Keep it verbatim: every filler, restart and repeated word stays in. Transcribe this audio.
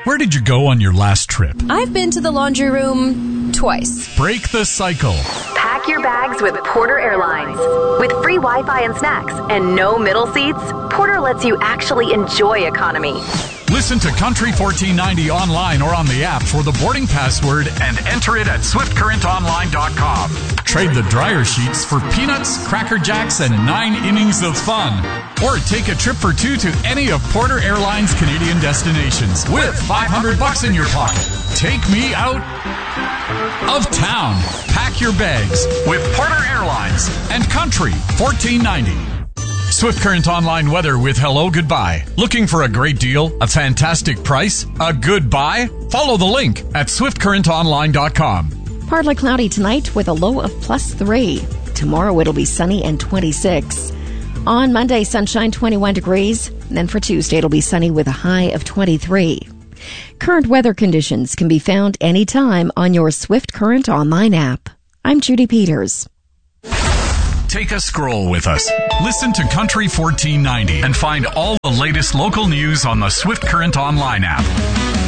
Where did you go on your last trip? I've been to the laundry room twice. Break the cycle. Pack your bags with Porter Airlines. With free Wi-Fi and snacks and no middle seats, Porter lets you actually enjoy economy. Listen to Country fourteen ninety online or on the app for the boarding password and enter it at swift current online dot com. Trade the dryer sheets for peanuts, Cracker Jacks, and nine innings of fun. Or take a trip for two to any of Porter Airlines' Canadian destinations with five hundred bucks in your pocket. Take me out of town. Pack your bags with Porter Airlines and Country fourteen ninety. Swift Current Online weather with Hello Goodbye. Looking for a great deal, a fantastic price, a good buy? Follow the link at swift current online dot com. Partly cloudy tonight with a low of plus three. Tomorrow it'll be sunny and twenty-six. On Monday, sunshine, twenty-one degrees. And then for Tuesday, it'll be sunny with a high of twenty-three. Current weather conditions can be found anytime on your Swift Current Online app. I'm Judy Peters. Take a scroll with us. Listen to Country fourteen ninety and find all the latest local news on the Swift Current Online app.